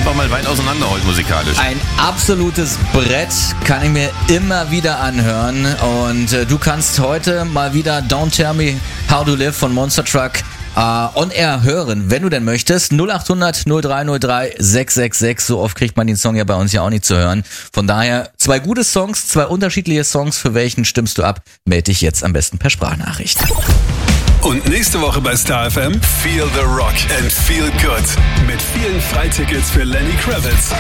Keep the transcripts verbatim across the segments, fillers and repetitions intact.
sind wir mal weit auseinander heute musikalisch. Ein absolutes Brett, kann ich mir immer wieder anhören. Und äh, du kannst heute mal wieder Don't Tell Me How to Live von Monster Truck Uh, on air hören, wenn du denn möchtest. null acht hundert null drei null drei sechs sechs sechs. So oft kriegt man den Song ja bei uns ja auch nicht zu hören. Von daher zwei gute Songs, zwei unterschiedliche Songs. Für welchen stimmst du ab? Melde dich jetzt am besten per Sprachnachricht. Und nächste Woche bei Star F M Feel the Rock and Feel Good mit vielen Freitickets für Lenny Kravitz.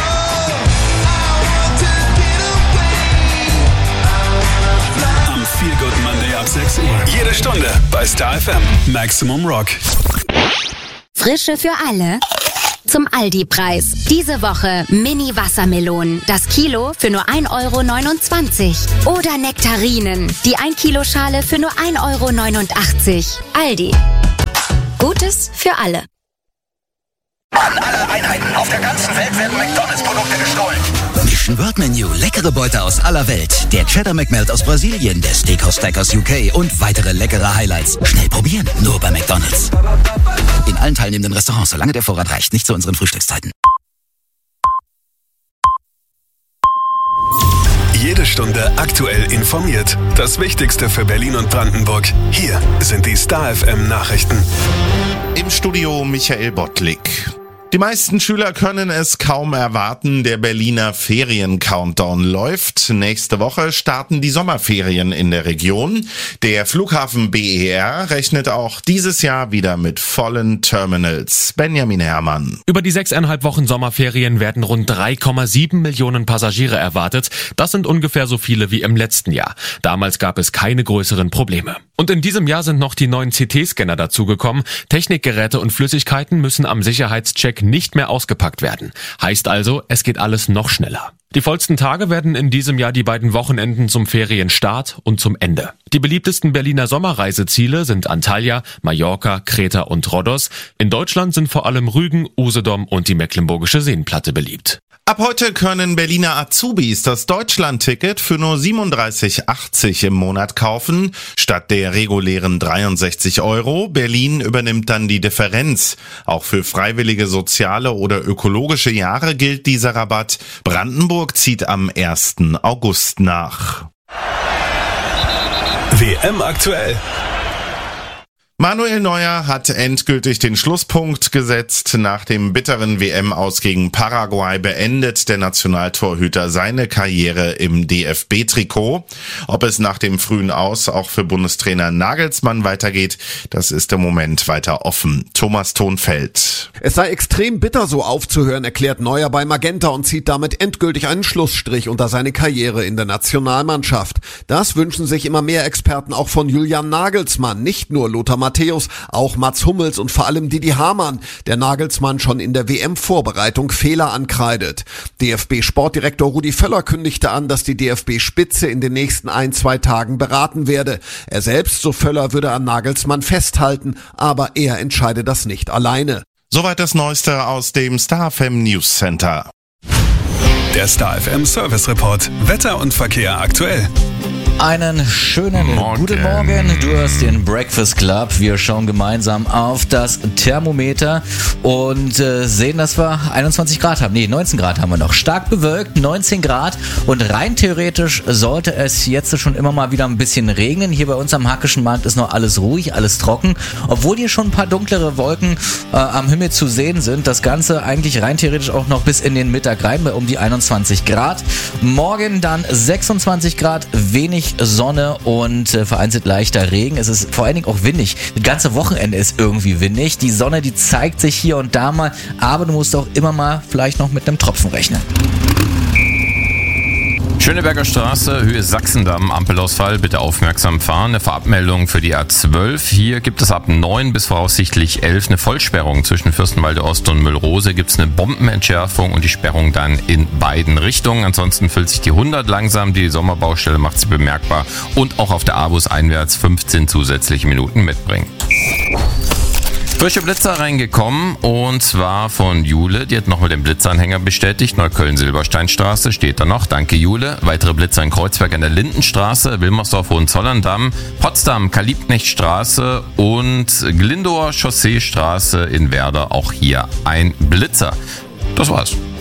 Am Feel Good Monday ab sechs Uhr. Jede Stunde bei Star F M. Maximum Rock. Frische für alle. Zum Aldi-Preis. Diese Woche Mini-Wassermelonen. Das Kilo für nur ein Euro neunundzwanzig. Oder Nektarinen. Die ein Kilo Schale für nur ein Euro neunundachtzig. Aldi. Gutes für alle. An alle Einheiten auf der ganzen Welt werden McDonalds-Produkte gestohlen. Mission World Menu, leckere Beute aus aller Welt. Der Cheddar McMelt aus Brasilien, der Steakhouse Stack aus U K und weitere leckere Highlights. Schnell probieren, nur bei McDonalds. In allen teilnehmenden Restaurants, solange der Vorrat reicht, nicht zu unseren Frühstückszeiten. Jede Stunde aktuell informiert. Das Wichtigste für Berlin und Brandenburg. Hier sind die Star F M Nachrichten. Im Studio Michael Bottlik. Die meisten Schüler können es kaum erwarten. Der Berliner Ferien-Countdown läuft. Nächste Woche starten die Sommerferien in der Region. Der Flughafen B E R rechnet auch dieses Jahr wieder mit vollen Terminals. Benjamin Herrmann. Über die sechseinhalb Wochen Sommerferien werden rund drei Komma sieben Millionen Passagiere erwartet. Das sind ungefähr so viele wie im letzten Jahr. Damals gab es keine größeren Probleme. Und in diesem Jahr sind noch die neuen C T-Scanner dazugekommen. Technikgeräte und Flüssigkeiten müssen am Sicherheitscheck nicht mehr ausgepackt werden. Heißt also, es geht alles noch schneller. Die vollsten Tage werden in diesem Jahr die beiden Wochenenden zum Ferienstart und zum Ende. Die beliebtesten Berliner Sommerreiseziele sind Antalya, Mallorca, Kreta und Rhodos. In Deutschland sind vor allem Rügen, Usedom und die Mecklenburgische Seenplatte beliebt. Ab heute können Berliner Azubis das Deutschland-Ticket für nur siebenunddreißig achtzig im Monat kaufen, statt der regulären dreiundsechzig Euro. Berlin übernimmt dann die Differenz. Auch für freiwillige soziale oder ökologische Jahre gilt dieser Rabatt. Brandenburg zieht am ersten August nach. W M aktuell. Manuel Neuer hat endgültig den Schlusspunkt gesetzt. Nach dem bitteren W M-Aus gegen Paraguay beendet der Nationaltorhüter seine Karriere im D F B-Trikot. Ob es nach dem frühen Aus auch für Bundestrainer Nagelsmann weitergeht, das ist im Moment weiter offen. Thomas Thonfeld. Es sei extrem bitter, so aufzuhören, erklärt Neuer bei Magenta und zieht damit endgültig einen Schlussstrich unter seine Karriere in der Nationalmannschaft. Das wünschen sich immer mehr Experten auch von Julian Nagelsmann, nicht nur Lothar Matthäus, auch Mats Hummels und vor allem Didi Hamann, der Nagelsmann schon in der W M-Vorbereitung Fehler ankreidet. D F B-Sportdirektor Rudi Völler kündigte an, dass die D F B-Spitze in den nächsten ein, zwei Tagen beraten werde. Er selbst, so Völler, würde an Nagelsmann festhalten, aber er entscheide das nicht alleine. Soweit das Neueste aus dem Star F M News Center. Der Star F M Service Report. Wetter und Verkehr aktuell. Einen schönen Morgen. guten Morgen. Du hast den Breakfast Club. Wir schauen gemeinsam auf das Thermometer und äh, sehen, dass wir einundzwanzig Grad haben. Nee, neunzehn Grad haben wir noch. Stark bewölkt, neunzehn Grad. Und rein theoretisch sollte es jetzt schon immer mal wieder ein bisschen regnen. Hier bei uns am Hackischen Markt ist noch alles ruhig, alles trocken. Obwohl hier schon ein paar dunklere Wolken äh, am Himmel zu sehen sind. Das Ganze eigentlich rein theoretisch auch noch bis in den Mittag rein bei um die einundzwanzig Grad. Morgen dann sechsundzwanzig Grad, wenig Sonne und äh, vereinzelt leichter Regen. Es ist vor allen Dingen auch windig. Das ganze Wochenende ist irgendwie windig. Die Sonne, die zeigt sich hier und da mal, aber du musst auch immer mal vielleicht noch mit einem Tropfen rechnen. Schöneberger Straße, Höhe Sachsendamm, Ampelausfall, bitte aufmerksam fahren. Eine Verabmeldung für die A zwölf. Hier gibt es ab neun bis voraussichtlich elf eine Vollsperrung. Zwischen Fürstenwalde Ost und Müllrose gibt es eine Bombenentschärfung und die Sperrung dann in beiden Richtungen. Ansonsten füllt sich die hundert langsam, die Sommerbaustelle macht sie bemerkbar und auch auf der A-Bus einwärts fünfzehn zusätzliche Minuten mitbringen. Frische Blitzer reingekommen und zwar von Jule, die hat nochmal den Blitzanhänger bestätigt. Neukölln-Silbersteinstraße steht da noch, danke Jule. Weitere Blitzer in Kreuzberg an der Lindenstraße, Wilmersdorf-Hohenzollern-Damm, Potsdam-Kalibknechtstraße und Glindower Chausseestraße in Werder, auch hier ein Blitzer. Das war's.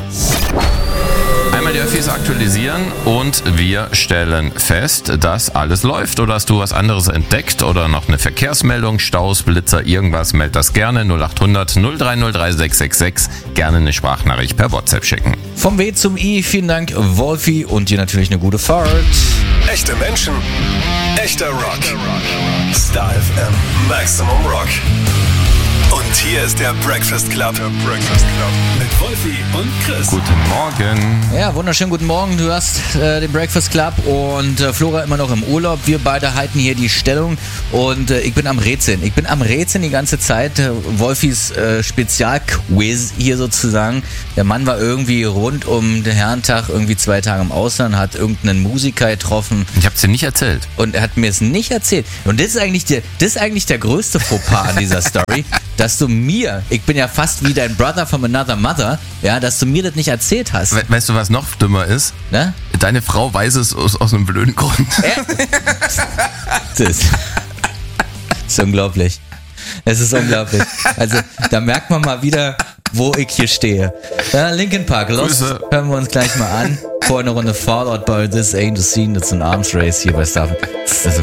Einmal die Öffis aktualisieren und wir stellen fest, dass alles läuft. Oder hast du was anderes entdeckt oder noch eine Verkehrsmeldung, Staus, Blitzer, irgendwas, meld das gerne. null acht hundert null drei null drei sechs sechs sechs. Gerne eine Sprachnachricht per WhatsApp schicken. Vom W zum I, vielen Dank Wolfi und dir natürlich eine gute Fahrt. Echte Menschen, echter Rock. Star F M, Maximum Rock. Und hier ist der Breakfast Club. Der Breakfast Club. Mit Wolfi und Chris. Guten Morgen. Ja, wunderschönen guten Morgen. Du hast äh, den Breakfast Club und äh, Flora immer noch im Urlaub. Wir beide halten hier die Stellung und äh, ich bin am Rätseln. Ich bin am Rätseln die ganze Zeit. Äh, Wolfis äh, Spezialquiz hier sozusagen. Der Mann war irgendwie rund um den Herrentag irgendwie zwei Tage im Ausland, hat irgendeinen Musiker getroffen. Ich hab's dir nicht erzählt. Und er hat mir es nicht erzählt. Und das ist eigentlich der, das ist eigentlich der größte Fauxpas an dieser Story. Dass du mir, ich bin ja fast wie dein Brother from another mother, ja, dass du mir das nicht erzählt hast. We- weißt du, was noch dümmer ist? Ne? Deine Frau weiß es aus, aus einem blöden Grund. Äh? Das ist, das ist unglaublich. Es ist unglaublich. Also, da merkt man mal wieder, wo ich hier stehe. Ja, Linkin Park, los, Grüße. hören wir uns gleich mal an. Vor eine Runde Fallout bei This Ain't a Scene, das ist ein Arms Race hier bei Star. Das ist